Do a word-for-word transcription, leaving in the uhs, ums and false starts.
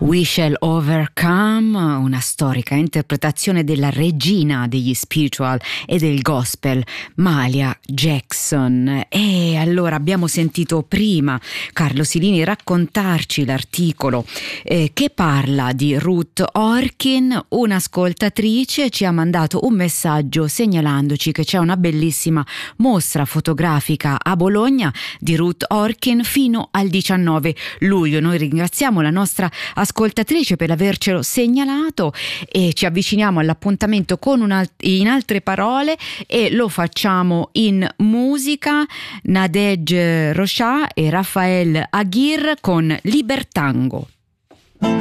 We Shall Overcome, una storica interpretazione della regina degli spiritual e del gospel, Mahalia Jackson. E allora abbiamo sentito prima Carlo Silini raccontarci l'articolo eh, che parla di Ruth Orkin. Un'ascoltatrice ci ha mandato un messaggio segnalandoci che c'è una bellissima mostra fotografica a Bologna di Ruth Orkin fino al diciannove luglio. Noi ringraziamo la nostra ascoltatrice per avercelo segnalato e ci avviciniamo all'appuntamento con un in altre parole e lo facciamo in musica. Nadege Rocha e Rafael Aguirre con Libertango.